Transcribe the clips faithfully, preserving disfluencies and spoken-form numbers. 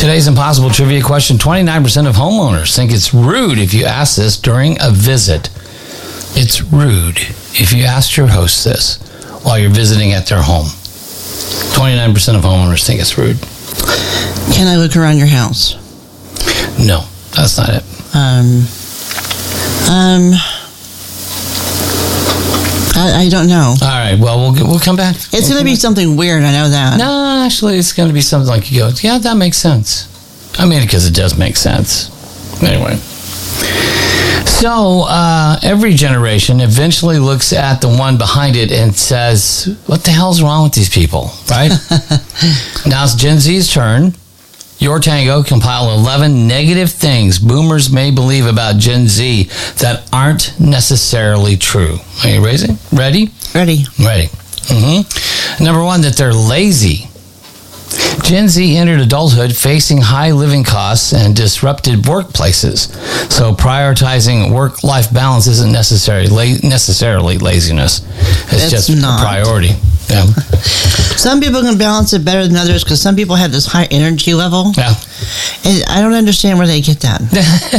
Today's impossible trivia question. twenty-nine percent of homeowners think it's rude if you ask this during a visit. It's rude if you ask your host this while you're visiting at their home. twenty-nine percent of homeowners think it's rude. Can I look around your house? No, that's not it. Um, um, I, I don't know. All right, well, we'll we'll come back. It's we'll going to be back. something weird, I know that. No, actually, it's going to be something like you go, yeah, that makes sense. I mean, because it does make sense. Anyway. So, uh, every generation eventually looks at the one behind it and says, what the hell's wrong with these people, right? Now it's Gen Z's turn. Your Tango compiled eleven negative things boomers may believe about Gen Z that aren't necessarily true. Are you ready? Ready? Ready. Ready. Mm-hmm. Number one, that they're lazy. Gen Z entered adulthood facing high living costs and disrupted workplaces. So prioritizing work-life balance isn't necessarily la- necessarily laziness. It's, It's just not. a priority. Yeah. Some people can balance it better than others because some people have this high energy level. Yeah. And I don't understand where they get that.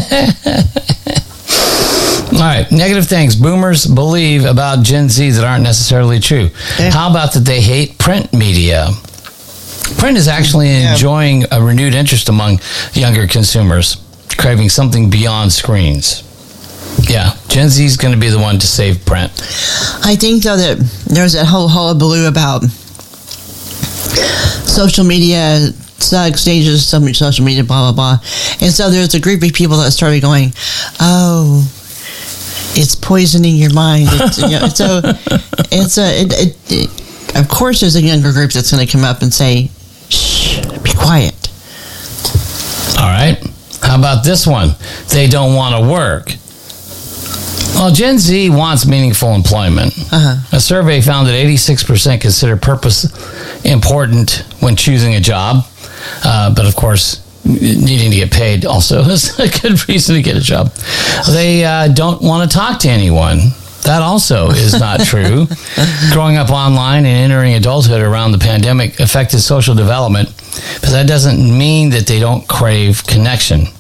All right. Negative things boomers believe about Gen Z that aren't necessarily true. Okay. How about that they hate print media? Print is actually Yeah. enjoying a renewed interest among younger consumers, craving something beyond screens. Yeah, Gen Z is going to be the one to save print. I think, though, that there's that whole hullabaloo about social media sucks, dangerous, some social media, blah, blah, blah. And so there's a group of people that started going, oh, it's poisoning your mind. It's, you know, so it's a, it, it, it, of course, there's a younger group that's going to come up and say, shh, be quiet. All right. How about this one? They don't want to work. Well, Gen Z wants meaningful employment. Uh-huh. A survey found that eighty-six percent consider purpose important when choosing a job. Uh, but of course, needing to get paid also is a good reason to get a job. They uh, don't want to talk to anyone. That also is not true. Growing up online and entering adulthood around the pandemic affected social development, but that doesn't mean that they don't crave connection.